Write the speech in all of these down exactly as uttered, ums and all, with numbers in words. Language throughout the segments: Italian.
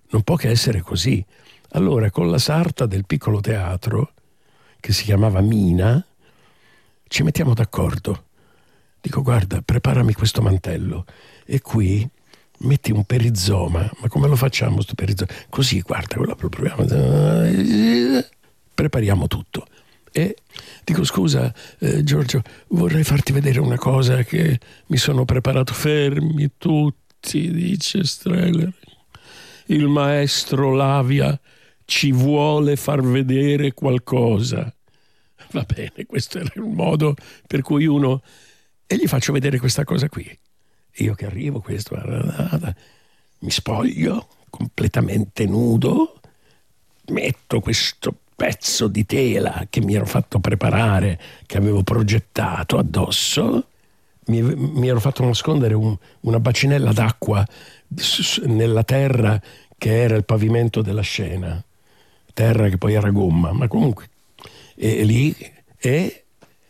non può che essere così. Allora, con la sarta del piccolo teatro, che si chiamava Mina, ci mettiamo d'accordo. Dico, guarda, preparami questo mantello e qui metti un perizoma. Ma come lo facciamo sto perizoma? Così, guarda, quello proviamo. Prepariamo tutto. E dico, scusa eh, Giorgio, vorrei farti vedere una cosa che mi sono preparato. Fermi tutti, dice Streller. Il maestro Lavia ci vuole far vedere qualcosa. Va bene, questo era il modo per cui uno... E gli faccio vedere questa cosa qui. Io che arrivo, questo... Mi spoglio completamente nudo, metto questo pezzo di tela che mi ero fatto preparare, che avevo progettato addosso, mi, mi ero fatto nascondere un, una bacinella d'acqua nella terra che era il pavimento della scena, terra che poi era gomma, ma comunque, e, e lì, e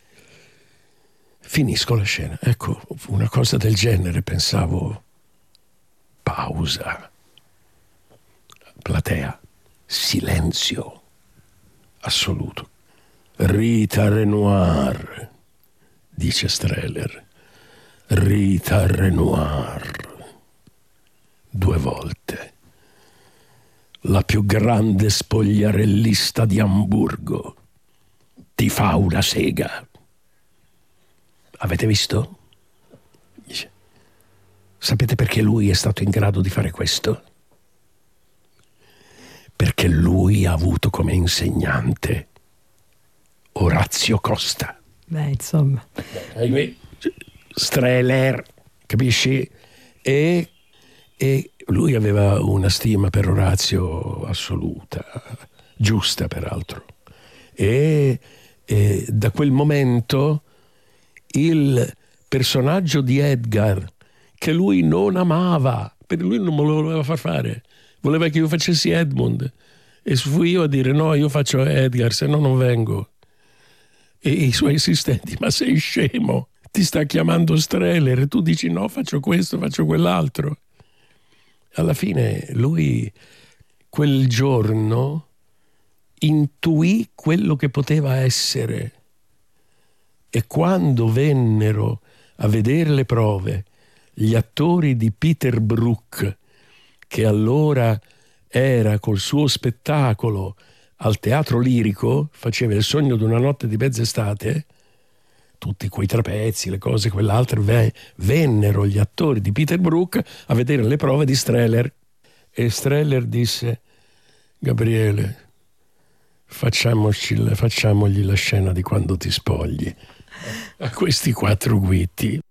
finisco la scena. Ecco, una cosa del genere, pensavo, pausa, platea, silenzio assoluto. Rita Renoir, dice Streller. Rita Renoir. Due volte. La più grande spogliarellista di Amburgo. Ti fa una sega. Avete visto? Dice. Sapete perché lui è stato in grado di fare questo? Perché lui ha avuto come insegnante Orazio Costa. Beh, insomma. Streller, capisci? E, e lui aveva una stima per Orazio assoluta, giusta peraltro. E, e da quel momento il personaggio di Edgar, che lui non amava, per lui non me lo voleva far fare, voleva che io facessi Edmund, e fui io a dire no, io faccio Edgar, se no non vengo. E i suoi assistenti, ma sei scemo, ti sta chiamando Streller, e tu dici no, faccio questo, faccio quell'altro. Alla fine lui quel giorno intuì quello che poteva essere, e quando vennero a vedere le prove gli attori di Peter Brook, che allora era col suo spettacolo al Teatro Lirico, faceva Il sogno di una notte di mezz'estate, tutti quei trapezzi, le cose, quell'altro, vennero gli attori di Peter Brook a vedere le prove di Streller, e Streller disse: Gabriele, facciamoci, facciamogli la scena di quando ti spogli a questi quattro guitti.